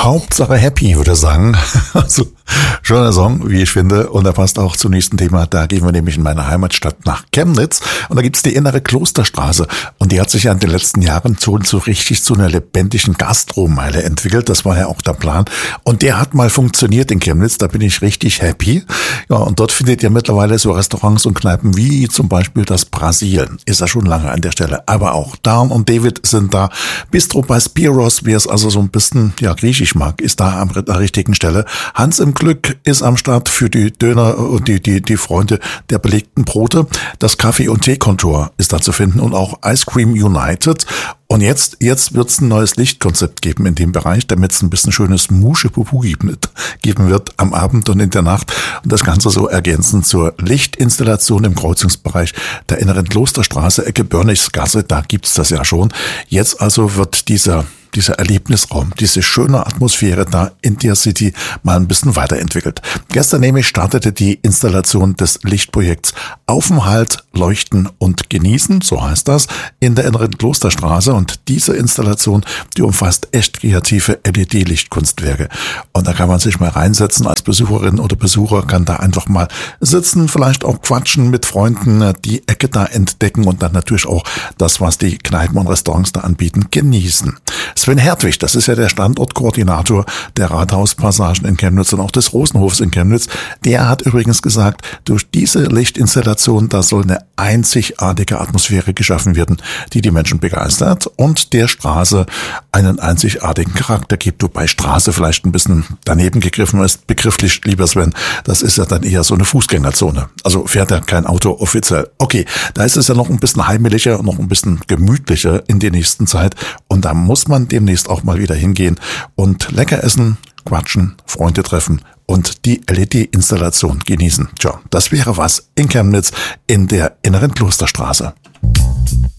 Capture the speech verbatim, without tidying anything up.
Hauptsache happy, würde ich sagen. Also, schöner Song, wie ich finde. Und er passt auch zum nächsten Thema. Da gehen wir nämlich in meine Heimatstadt nach Chemnitz. Und da gibt's die innere Klosterstraße. Und die hat sich ja in den letzten Jahren so, so richtig zu einer lebendigen Gastromeile entwickelt. Das war ja auch der Plan. Und der hat mal funktioniert in Chemnitz. Da bin ich richtig happy. Ja, und dort findet ihr mittlerweile so Restaurants und Kneipen wie zum Beispiel das Brasilien. Ist ja schon lange an der Stelle. Aber auch Dan und David sind da. Bistro bei Spiros, wer es also so ein bisschen, ja, griechisch mag, ist da an der richtigen Stelle. Hans im Glück ist am Start für die Döner und die, die, die Freunde der belegten Brote. Das Kaffee- und Teekontor ist da zu finden und auch Ice Cream United. Und jetzt, jetzt wird's ein neues Lichtkonzept geben in dem Bereich, damit es ein bisschen schönes Musche-Pupu geben wird am Abend und in der Nacht. Und das Ganze so ergänzend zur Lichtinstallation im Kreuzungsbereich der inneren Klosterstraße, Ecke Börnichsgasse. Da gibt's das ja schon. Jetzt also wird dieser dieser Erlebnisraum, diese schöne Atmosphäre da in der City mal ein bisschen weiterentwickelt. Gestern nämlich startete die Installation des Lichtprojekts Aufenthalt, Leuchten und Genießen, so heißt das, in der inneren Klosterstraße. Und diese Installation, die umfasst echt kreative L E D-Lichtkunstwerke. Und da kann man sich mal reinsetzen als Besucherin oder Besucher, kann da einfach mal sitzen, vielleicht auch quatschen mit Freunden, die Ecke da entdecken und dann natürlich auch das, was die Kneipen und Restaurants da anbieten, genießen. Sven Hertwig, das ist ja der Standortkoordinator der Rathauspassagen in Chemnitz und auch des Rosenhofs in Chemnitz. Der hat übrigens gesagt, durch diese Lichtinstallation, da soll eine einzigartige Atmosphäre geschaffen werden, die die Menschen begeistert und der Straße einen einzigartigen Charakter gibt. Wobei Straße vielleicht ein bisschen daneben gegriffen ist, begrifflich, lieber Sven. Das ist ja dann eher so eine Fußgängerzone. Also fährt ja kein Auto offiziell. Okay, da ist es ja noch ein bisschen heimeliger, noch ein bisschen gemütlicher in der nächsten Zeit. Und da muss man demnächst auch mal wieder hingehen und lecker essen, quatschen, Freunde treffen und die L E D-Installation genießen. Tja, das wäre was in Chemnitz in der inneren Klosterstraße.